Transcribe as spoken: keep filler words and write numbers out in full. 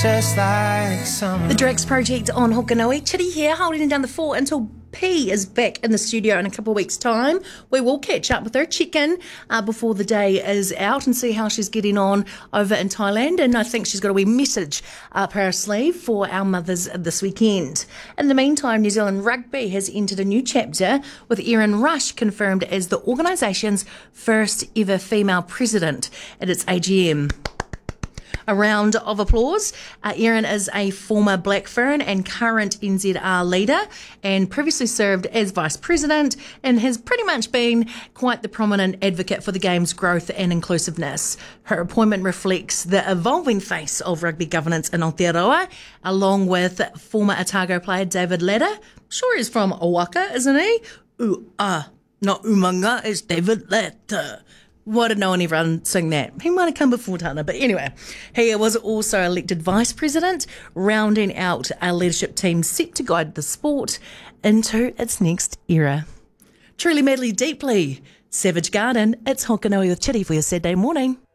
just like summer. The Drax Project on Hokanui. Chitty here, holding down the fort until P is back in the studio in a couple of weeks' time. We will catch up with her, check in uh, before the day is out and see how she's getting on over in Thailand. And I think she's got a wee message up her sleeve for our mothers this weekend. In the meantime, New Zealand Rugby has entered a new chapter with Erin Rush confirmed as the organisation's first ever female president at its A G M. A round of applause. Uh, Erin is a former Black Fern and current N Z R leader and previously served as Vice President and has pretty much been quite the prominent advocate for the game's growth and inclusiveness. Her appointment reflects the evolving face of rugby governance in Aotearoa, along with former Otago player David Latter. Sure he's from Owaka, isn't he? Ooh, ah, not Umanga, it's David Latter. Why did no one ever sing that? He might have come before Tana, but anyway. He was also elected Vice President, rounding out a leadership team set to guide the sport into its next era. Truly, madly, deeply, Savage Garden, it's Hokanui with Chitty for your Saturday morning.